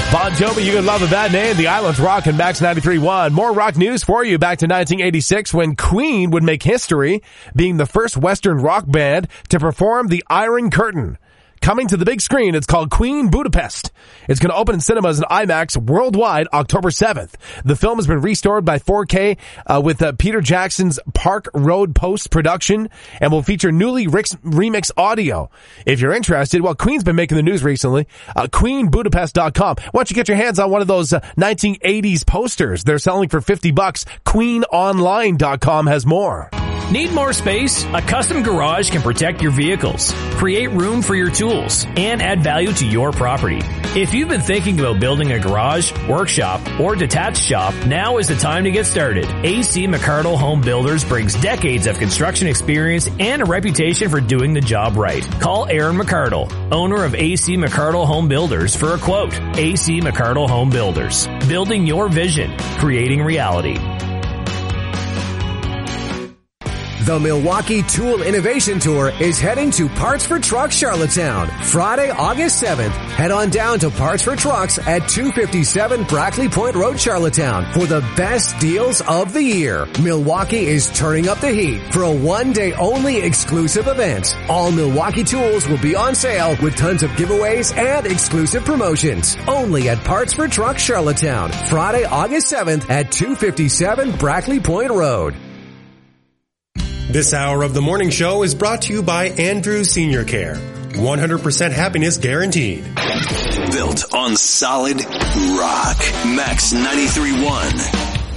Bon Jovi, you can love a bad name. The Islands rock and Max 93.1. More rock news for you back to 1986 when Queen would make history being the first Western rock band to perform The Iron Curtain. Coming to the big screen, it's called Queen Budapest. It's going to open in cinemas and IMAX worldwide October 7th. The film has been restored by 4K with Peter Jackson's Park Road post-production and will feature newly remixed audio. If you're interested, well, Queen's been making the news recently. QueenBudapest.com. Why don't you get your hands on one of those 1980s posters? They're selling for $50. QueenOnline.com has more. Need more space? A custom garage can protect your vehicles, create room for your tools, and add value to your property. If you've been thinking about building a garage, workshop, or detached shop, now is the time to get started. AC McCardle Home Builders brings decades of construction experience and a reputation for doing the job right. Call Aaron McCardle, owner of AC McCardle Home Builders, for a quote. AC McCardle Home Builders. Building your vision. Creating reality. The Milwaukee Tool Innovation Tour is heading to Parts for Trucks Charlottetown, Friday, August 7th. Head on down to Parts for Trucks at 257 Brackley Point Road, Charlottetown for the best deals of the year. Milwaukee is turning up the heat for a one-day only exclusive event. All Milwaukee tools will be on sale with tons of giveaways and exclusive promotions. Only at Parts for Trucks Charlottetown, Friday, August 7th at 257 Brackley Point Road. This hour of the morning show is brought to you by Andrew Senior Care. 100% happiness guaranteed. Built on solid rock. Max 93.1.